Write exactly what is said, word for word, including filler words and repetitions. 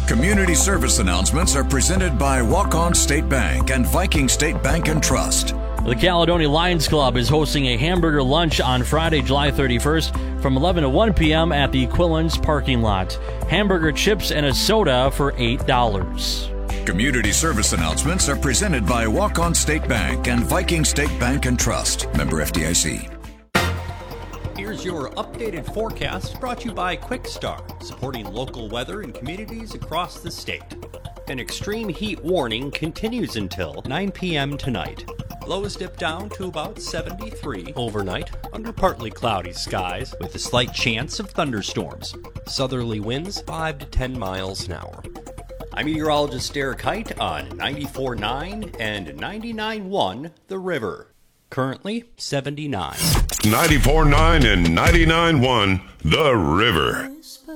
Community service announcements are presented by Walk-On State Bank and Viking State Bank and Trust. The Caledonia Lions Club is hosting a hamburger lunch on Friday, July thirty-first from eleven to one p.m. at the Quillens parking lot. Hamburger, chips, and a soda for eight dollars. Community service announcements are presented by Walk-On State Bank and Viking State Bank and Trust. Member F D I C. Here's your updated forecast brought to you by QuickStar, supporting local weather in communities across the state. An extreme heat warning continues until nine p.m. tonight. Lows dip down to about seventy-three overnight under partly cloudy skies with a slight chance of thunderstorms. Southerly winds five to ten miles an hour. I'm meteorologist Derek Height on ninety-four point nine and ninety-nine point one The River. Currently seventy-nine. ninety-four point nine and ninety-nine point one The River.